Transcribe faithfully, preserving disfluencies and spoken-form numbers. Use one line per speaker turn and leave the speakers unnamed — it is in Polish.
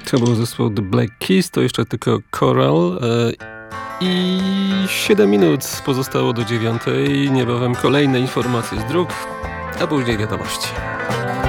To był zespół The Black Keys, to jeszcze tylko Coral i siedem minut pozostało do dziewiątej. Niebawem kolejne informacje z dróg, a później wiadomości.